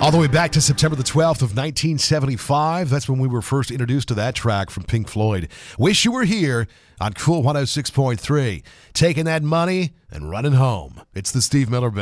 All the way back to September the 12th of 1975. That's when we were first introduced to that track from Pink Floyd. Wish You Were Here on Cool 106.3. Taking that money and running home. It's the Steve Miller Band.